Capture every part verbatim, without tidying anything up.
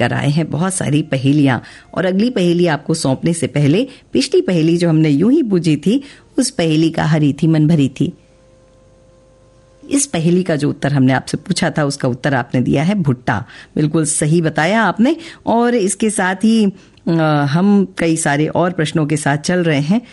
कर आए हैं बहुत सारी पहेलियां। और अगली पहेली आपको सौंपने से पहले पिछली पहेली जो हमने यूं ही पूछी थी, उस पहेली का हरी थी मन भरी थी। इस पहेली का जो उत्तर हमने आपसे पूछा था उसका उत्तर आपने दिया है भुट्टा। बिल्कुल सही बताया आपने। और इसके साथ ही आ, हम कई सारे और प्रश्नों के साथ चल रहे हैं।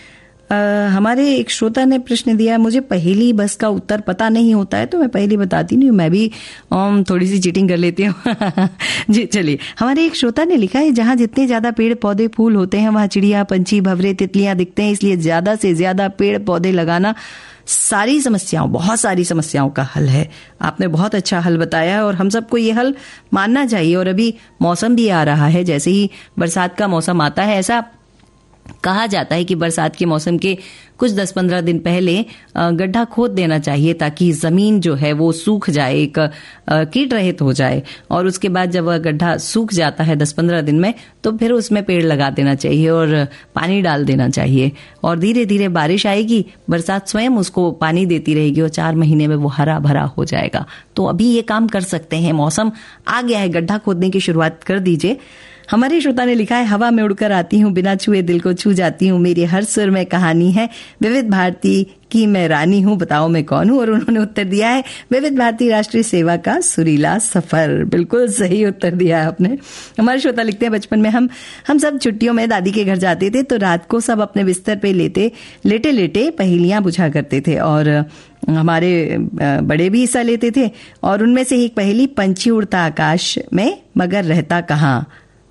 आ, हमारे एक श्रोता ने प्रश्न दिया, मुझे पहेली बस का उत्तर पता नहीं होता है तो मैं पहेली बताती नहीं हूँ, मैं भी आम, थोड़ी सी चीटिंग कर लेती हूँ। जी चलिए, हमारे एक श्रोता ने लिखा है, जहाँ जितने ज्यादा पेड़ पौधे फूल होते हैं वहाँ चिड़िया पंछी भंवरे तितलियां दिखते हैं, इसलिए ज्यादा से ज्यादा पेड़ पौधे लगाना सारी समस्याओं बहुत सारी समस्याओं का हल है। आपने बहुत अच्छा हल बताया है और हम सबको ये हल मानना चाहिए। और अभी मौसम भी आ रहा है, जैसे ही बरसात का मौसम आता है, ऐसा कहा जाता है कि बरसात के मौसम के कुछ दस पंद्रह दिन पहले गड्ढा खोद देना चाहिए ताकि जमीन जो है वो सूख जाए, एक कीट रहित हो जाए। और उसके बाद जब वह गड्ढा सूख जाता है दस पंद्रह दिन में, तो फिर उसमें पेड़ लगा देना चाहिए और पानी डाल देना चाहिए। और धीरे धीरे बारिश आएगी, बरसात स्वयं उसको पानी देती रहेगी और चार महीने में वो हरा भरा हो जाएगा। तो अभी ये काम कर सकते हैं, मौसम आ गया है, गड्ढा खोदने की शुरुआत कर दीजिए। हमारे श्रोता ने लिखा है, हवा में उड़कर आती हूँ, बिना छुए दिल को छू जाती हूँ, मेरी हर सुर में कहानी है, विविध भारती की मैं रानी हूँ, बताओ मैं कौन हूँ। और उन्होंने उत्तर दिया है, विविध भारती राष्ट्रीय सेवा का सुरीला सफर। बिल्कुल सही उत्तर दिया है आपने। हमारे श्रोता लिखते हैं, बचपन में हम हम सब छुट्टियों में दादी के घर जाते थे तो रात को सब अपने बिस्तर पे लेते लेटे लेटे पहेलियां बुझा करते थे और हमारे बड़े भी हिस्सा लेते थे। और उनमें से एक पहेली, पंछी उड़ता आकाश में मगर रहता कहाँ।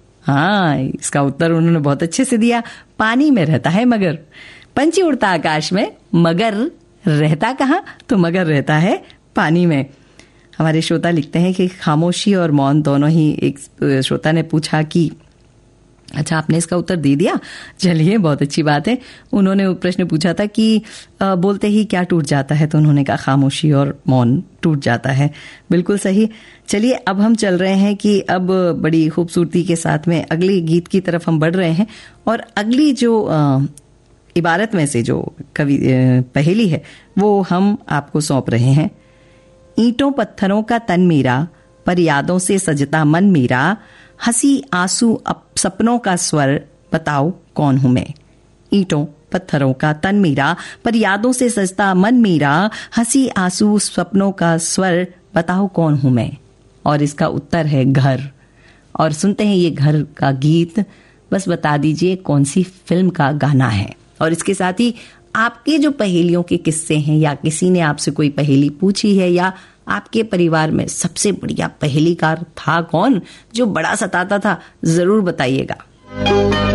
हाँ, इसका उत्तर उन्होंने बहुत अच्छे से दिया, पानी में रहता है मगर। पंछी उड़ता आकाश में मगर रहता कहाँ, तो मगर रहता है पानी में। हमारे श्रोता लिखते हैं कि खामोशी और मौन दोनों ही, एक श्रोता ने पूछा कि अच्छा आपने इसका उत्तर दे दिया, चलिए बहुत अच्छी बात है। उन्होंने प्रश्न पूछा था कि आ, बोलते ही क्या टूट जाता है, तो उन्होंने कहा खामोशी और मौन टूट जाता है। बिल्कुल सही। चलिए अब हम चल रहे हैं कि अब बड़ी खूबसूरती के साथ में अगले गीत की तरफ हम बढ़ रहे हैं। और अगली जो आ, इबारत में से जो कवि पहेली है वो हम आपको सौंप रहे हैं। ईंटों पत्थरों का तन मेरा, पर यादों से सजता मन मेरा, हंसी आंसू अप सपनों का स्वर, बताओ कौन हूं मैं। ईंटों पत्थरों का तन मेरा, पर यादों से सजता मन मेरा, हंसी आंसू सपनों का स्वर, बताओ कौन हूं मैं। और इसका उत्तर है घर। और सुनते हैं ये घर का गीत, बस बता दीजिए कौन सी फिल्म का गाना है। और इसके साथ ही आपके जो पहेलियों के किस्से हैं, या किसी ने आपसे कोई पहेली पूछी है, या आपके परिवार में सबसे बढ़िया पहेलीकार था कौन जो बड़ा सताता था, जरूर बताइएगा।